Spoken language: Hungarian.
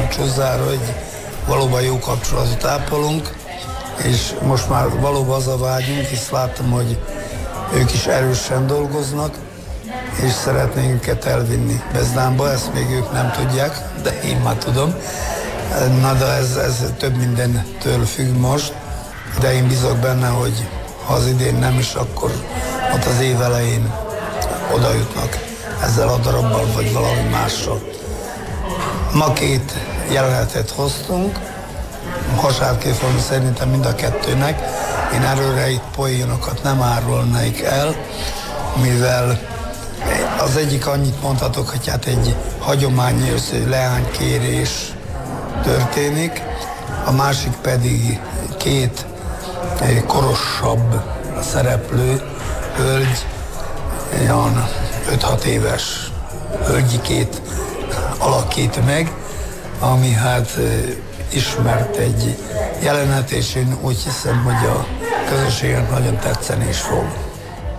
búcsúzzára, hogy valóban jó kapcsolatot ápolunk, és most már valóban az a vágyunk, hisz látom, hogy ők is erősen dolgoznak, és szeretnénk őket elvinni Bezdánba, ezt még ők nem tudják, de én már tudom. Na de ez több mindentől függ most, de én bízok benne, hogy ha az idén nem is, akkor ott az év elején oda jutnak ezzel a darabbal, vagy valami mással. Ma 2 jelenetet hoztunk, Hasábkéfalmi szerintem mind a 2-nek. Én előre itt poénokat nem árulnék el, mivel az egyik annyit mondhatok, hogy hát egy hagyományőrző leánykérés történik, a másik pedig 2 korosabb szereplő, hölgy, olyan 5-6 éves hölgyikét alakít meg, ami hát ismert egy jelenet, és én úgy hiszem, hogy a közönségnek nagyon tetszeni is fog.